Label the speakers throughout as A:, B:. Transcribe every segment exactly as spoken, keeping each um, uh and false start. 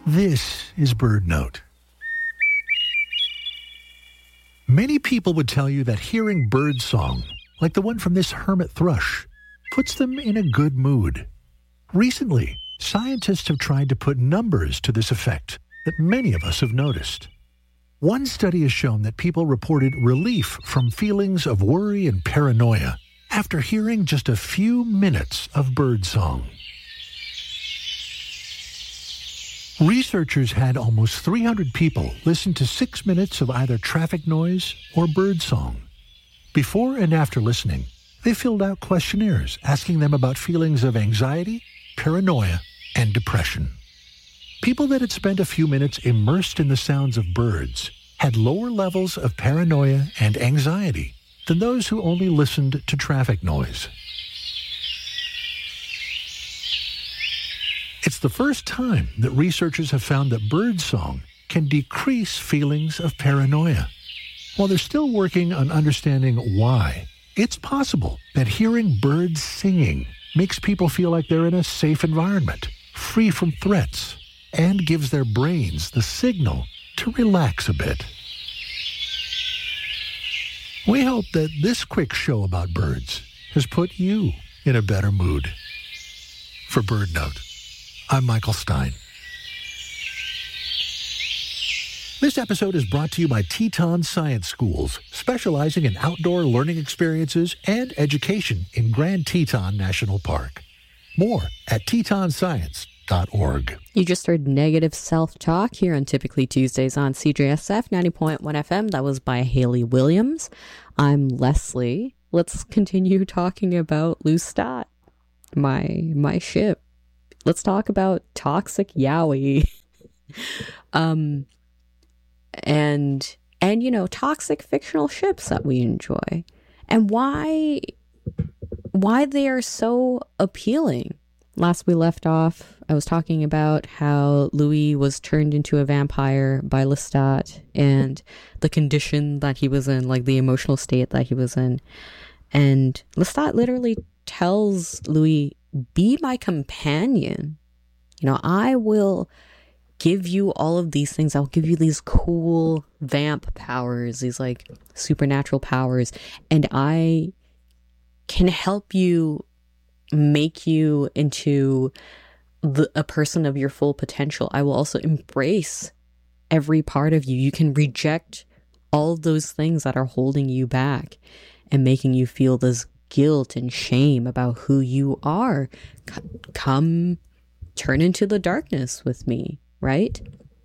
A: This is Bird Note. Many people would tell you that hearing bird song, like the one from this hermit thrush, puts them in a good mood. Recently, scientists have tried to put numbers to this effect that many of us have noticed. One study has shown that people reported relief from feelings of worry and paranoia after hearing just a few minutes of bird song. Researchers had almost three hundred people listen to six minutes of either traffic noise or bird song. Before and after listening, they filled out questionnaires asking them about feelings of anxiety, paranoia, and depression. People that had spent a few minutes immersed in the sounds of birds had lower levels of paranoia and anxiety than those who only listened to traffic noise. It's the first time that researchers have found that bird song can decrease feelings of paranoia. While they're still working on understanding why, it's possible that hearing birds singing makes people feel like they're in a safe environment, free from threats, and gives their brains the signal to relax a bit. We hope that this quick show about birds has put you in a better mood. For Bird Note, I'm Michael Stein. This episode is brought to you by Teton Science Schools, specializing in outdoor learning experiences and education in Grand Teton National Park. More at teton science dot org.
B: You just heard Negative Self-Talk here on Typically Tuesdays on C J S F ninety point one F M. That was by Haley Williams. I'm Leslie. Let's continue talking about Lestat, my my ship. Let's talk about Toxic Yaoi. um, and, and, you know, toxic fictional ships that we enjoy. And why, why they are so appealing. Last we left off, I was talking about how Louis was turned into a vampire by Lestat and the condition that he was in, like the emotional state that he was in. And Lestat literally tells Louis, be my companion. You know, I will give you all of these things. I'll give you these cool vamp powers, these like supernatural powers, and I can help you make you into the, a person of your full potential. I will also embrace every part of you. You can reject all of those things that are holding you back and making you feel this guilt and shame about who you are. C- come turn into the darkness with me, right?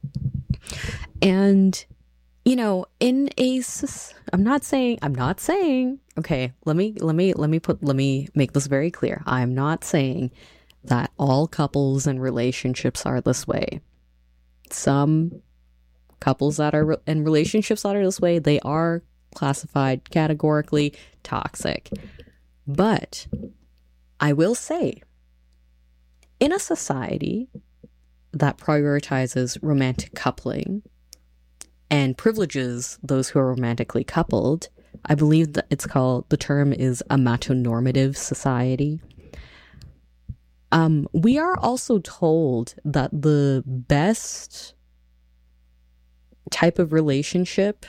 B: And, you know, in a, I'm not saying, I'm not saying, okay, let me, let me, let me put, let me make this very clear. I'm not saying that all couples and relationships are this way. Some couples that are in relationships that are this way, they are classified categorically toxic. But I will say, in a society that prioritizes romantic coupling and privileges those who are romantically coupled, I believe that it's called, the term is a macho-normative society. Um, we are also told that the best type of relationship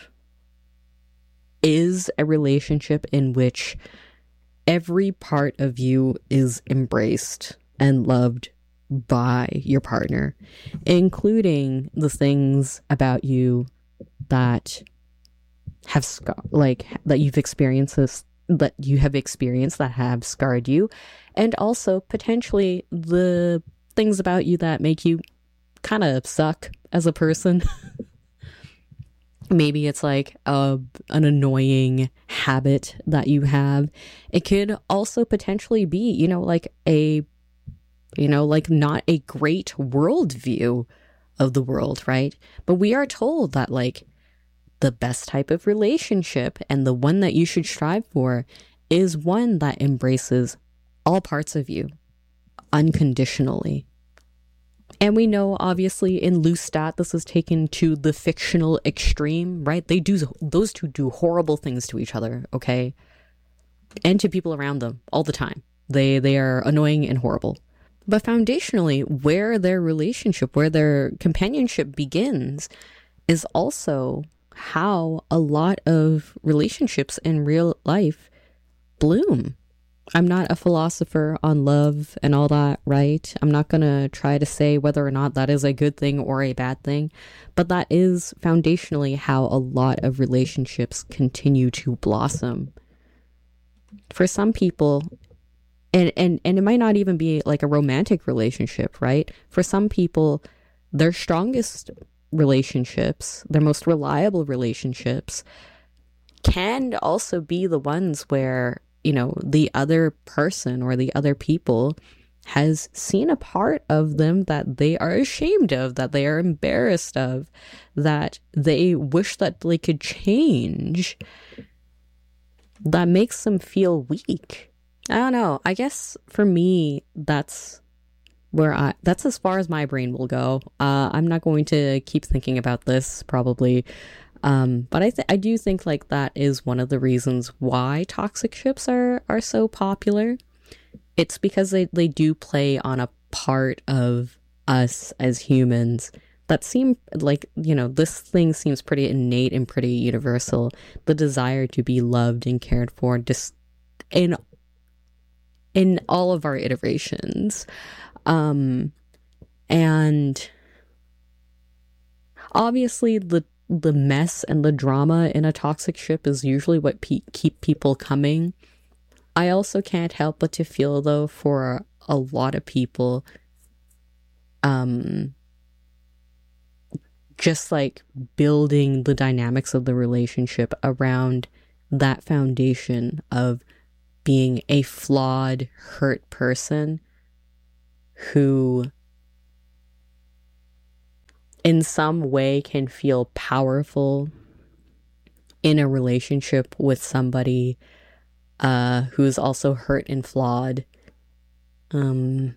B: is a relationship in which every part of you is embraced and loved by your partner, including the things about you that have scar- like that you've experienced this, that you have experienced that have scarred you, and also potentially the things about you that make you kind of suck as a person. Maybe it's like a, an annoying habit that you have. It could also potentially be, you know, like a, you know, like not a great worldview of the world, right? But we are told that like the best type of relationship and the one that you should strive for is one that embraces all parts of you unconditionally. And we know, obviously, in Lestat, this is taken to the fictional extreme, right? They do, those two do horrible things to each other, okay? And to people around them all the time. They they are annoying and horrible. But foundationally, where their relationship, where their companionship begins, is also how a lot of relationships in real life bloom. I'm not a philosopher on love and all that, right? I'm not going to try to say whether or not that is a good thing or a bad thing, but that is foundationally how a lot of relationships continue to blossom. For some people, and, and, and it might not even be like a romantic relationship, right? For some people, their strongest relationships, their most reliable relationships, can also be the ones where, you know, the other person or the other people has seen a part of them that they are ashamed of, that they are embarrassed of, that they wish that they could change, that makes them feel weak. I don't know. I guess for me, that's where I, that's as far as my brain will go. Uh, I'm not going to keep thinking about this probably. Um, but I th- I do think like that is one of the reasons why toxic ships are, are so popular. It's because they, they do play on a part of us as humans that seem like, you know, this thing seems pretty innate and pretty universal. The desire to be loved and cared for just in, in all of our iterations. Um, and obviously the the mess and the drama in a toxic ship is usually what pe- keep people coming. I also can't help but to feel, though, for a lot of people, um, just like building the dynamics of the relationship around that foundation of being a flawed, hurt person who in some way can feel powerful in a relationship with somebody uh, who's also hurt and flawed. Um,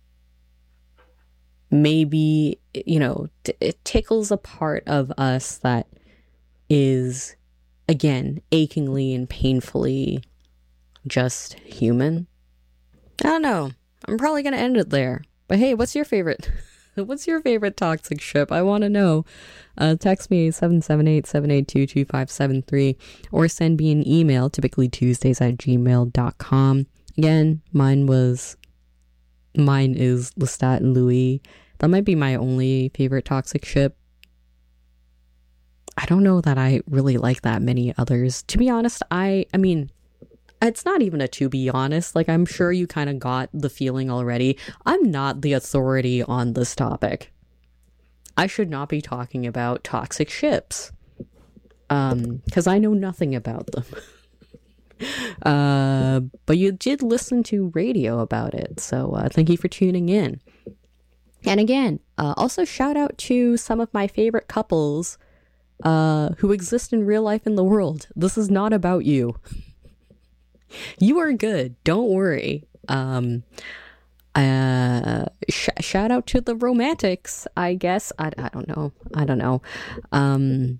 B: maybe, you know, t- it tickles a part of us that is, again, achingly and painfully just human. I don't know. I'm probably going to end it there. But hey, what's your favorite? What's your favorite toxic ship? I want to know. Uh, text me seven seven eight, seven eight two, two five seven three or send me an email, typically tuesdays at gmail dot com. Again, mine was, mine is Lestat and Louis. That might be my only favorite toxic ship. I don't know that I really like that many others. To be honest, I, I mean, it's not even a to be honest. Like, I'm sure you kind of got the feeling already. I'm not the authority on this topic. I should not be talking about toxic ships. Um, because I know nothing about them. uh, but you did listen to radio about it. So uh, thank you for tuning in. And again, uh, also shout out to some of my favorite couples uh, who exist in real life in the world. This is not about you. You are good. Don't worry. Um, uh, sh- shout out to the romantics, I guess. I, I don't know. I don't know. Um,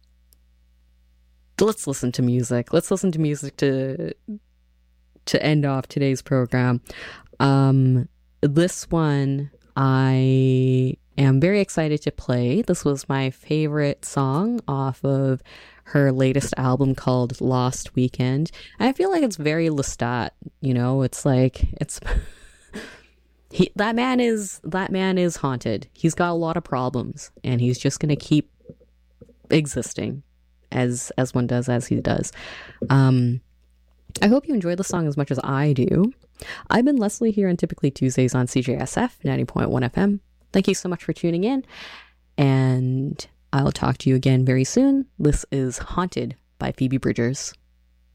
B: let's listen to music. Let's listen to music to to end off today's program. Um, this one I am very excited to play. This was my favorite song off of her latest album called Lost Weekend. And I feel like it's very Lestat, you know, it's like, it's, he, that man is, that man is haunted. He's got a lot of problems and he's just going to keep existing as, as one does, as he does. Um, I hope you enjoy the song as much as I do. I've been Leslie here on Typically Tuesdays on C J S F ninety point one F M. Thank you so much for tuning in, and I'll talk to you again very soon. This is Haunted by Phoebe Bridgers.